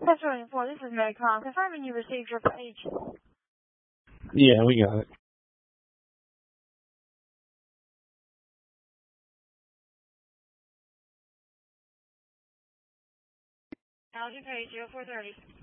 Central 4, this is Medicom. Confirming you received your page. Yeah, we got it. Acknowledging page 0430.